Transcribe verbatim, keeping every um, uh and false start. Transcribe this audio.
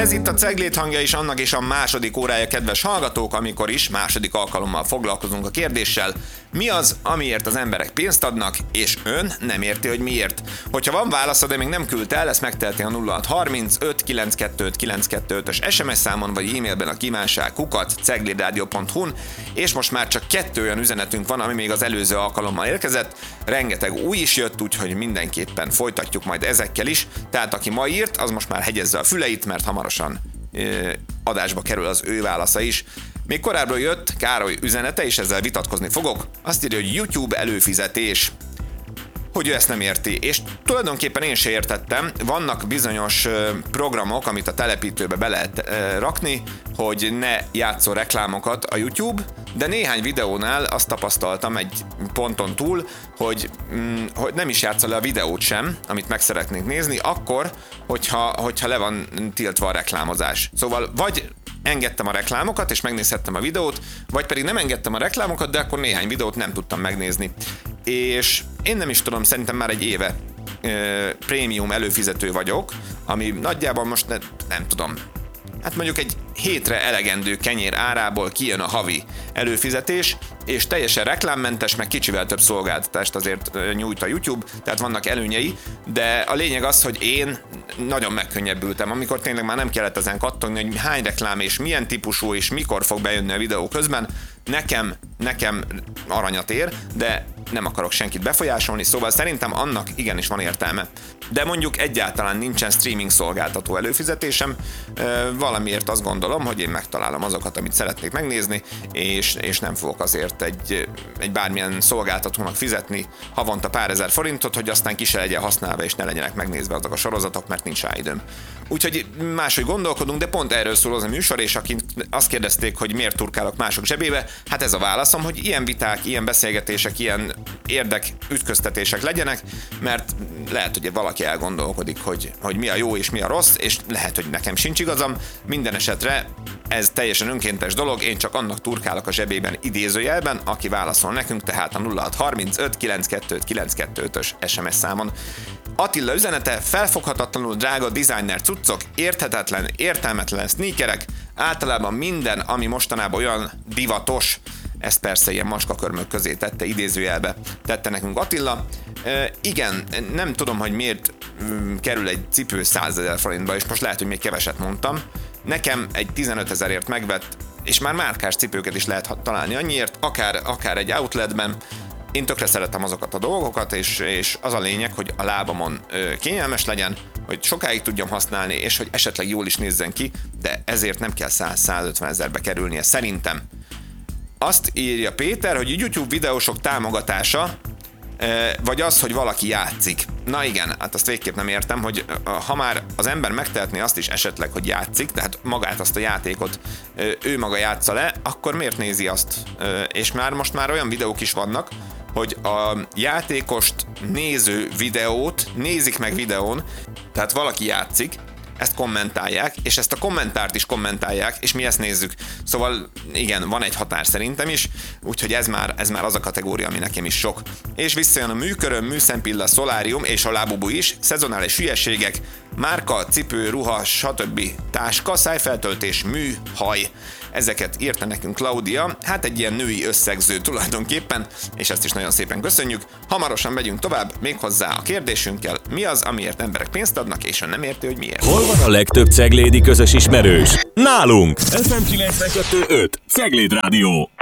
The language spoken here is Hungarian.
Ez itt a Cegléd hangja is, annak is a második órája, kedves hallgatók, amikor is második alkalommal foglalkozunk a kérdéssel, mi az, amiért az emberek pénzt adnak, és ön nem érti, hogy miért. Hogyha van válasza, de még nem küldte el, ezt megteheti a nulla hat harminc öt kilenc kettő öt kilenc kettő ötös es em es számon, vagy e-mailben a kívánság kukac ceglédradio pont hu-n, és most már csak kettő olyan üzenetünk van, ami még az előző alkalommal érkezett. Rengeteg új is jött, úgyhogy mindenképpen folytatjuk majd ezekkel is. Tehát aki ma írt, az most már hegyezze a füleit, mert hamarosan ö, adásba kerül az ő válasza is. Még korábban jött Károly üzenete, és ezzel vitatkozni fogok. Azt írja, hogy YouTube előfizetés. Hogy ő ezt nem érti, és tulajdonképpen én se értettem. Vannak bizonyos programok, amit a telepítőbe be lehet rakni, hogy ne játszol reklámokat a YouTube, de néhány videónál azt tapasztaltam egy ponton túl, hogy, mm, hogy nem is játszol le a videót sem, amit meg szeretnénk nézni, akkor, hogyha, hogyha le van tiltva a reklámozás. Szóval vagy engedtem a reklámokat, és megnézhettem a videót, vagy pedig nem engedtem a reklámokat, de akkor néhány videót nem tudtam megnézni. És én nem is tudom, szerintem már egy éve euh, prémium előfizető vagyok, ami nagyjából most ne, nem tudom, hát mondjuk egy hétre elegendő kenyér árából kijön a havi előfizetés, és teljesen reklámmentes, meg kicsivel több szolgáltatást azért nyújt a YouTube, tehát vannak előnyei, de a lényeg az, hogy én nagyon megkönnyebbültem, amikor tényleg már nem kellett ezen kattogni, hogy hány reklám és milyen típusú és mikor fog bejönni a videó közben. Nekem, nekem aranyat ér, de nem akarok senkit befolyásolni, szóval szerintem annak igenis van értelme. De mondjuk egyáltalán nincsen streaming szolgáltató előfizetésem, valamiért azt gondolom, hogy én megtalálom azokat, amit szeretnék megnézni, és, és nem fogok azért egy, egy bármilyen szolgáltatónak fizetni havonta pár ezer forintot, hogy aztán ki se legyen használva, és ne legyenek megnézve azok a sorozatok, mert nincs rá időm. Úgyhogy máshogy gondolkodunk, de pont erről szól az a műsor, és akik azt kérdezték, hogy miért turkálok mások zsebébe, hát ez a válaszom, hogy ilyen viták, ilyen beszélgetések, ilyen érdek ütköztetések legyenek, mert lehet, hogy valaki elgondolkodik, hogy, hogy mi a jó és mi a rossz, és lehet, hogy nekem sincs igazam. Minden esetre ez teljesen önkéntes dolog, én csak annak turkálok a zsebében idézőjelben, aki válaszol nekünk, tehát a nulla hat harminc öt kilenc kettő öt kilenc kettő ötös es em es számon. Attila üzenete: felfoghatatlanul drága designer cuccok, érthetetlen, értelmetlen sneakerek, általában minden, ami mostanában olyan divatos, ezt persze ilyen macskakörmök közé tette, idézőjelbe tette nekünk Attila. E, igen, nem tudom, hogy miért mm, kerül egy cipő százezer forintba, és most lehet, hogy még keveset mondtam. Nekem egy tizenöt ezerért megvett, és már márkás cipőket is lehet találni annyiért, akár, akár egy outletben. Én tökre szeretem azokat a dolgokat, és, és az a lényeg, hogy a lábamon ö, kényelmes legyen, hogy sokáig tudjam használni, és hogy esetleg jól is nézzen ki, de ezért nem kell száz-százötven ezerbe kerülnie, szerintem. Azt írja Péter, hogy a YouTube videósok támogatása, vagy az, hogy valaki játszik. Na igen, hát azt végképp nem értem, hogy ha már az ember megtehetné azt is esetleg, hogy játszik, tehát magát azt a játékot ő maga játsza le, akkor miért nézi azt? És már most már olyan videók is vannak, hogy a játékost néző videót nézik meg videón, tehát valaki játszik, ezt kommentálják, és ezt a kommentárt is kommentálják, és mi ezt nézzük. Szóval igen, van egy határ szerintem is, úgyhogy ez már, ez már az a kategória, ami nekem is sok. És visszajön a műköröm, műszempilla, szolárium és a lábubu is, szezonális hülyeségek, márka, cipő, ruha, stb. Táska, szájfeltöltés, mű, haj. Ezeket írta nekünk Klaudia, hát egy ilyen női összegző tulajdonképpen, és ezt is nagyon szépen köszönjük. Hamarosan megyünk tovább, méghozzá a kérdésünkkel: mi az, amiért emberek pénzt adnak, és ön nem érti, hogy miért. Hol van a legtöbb ceglédi közös ismerős? Nálunk! ef em kilencvenkettő öt Cegléd Rádió.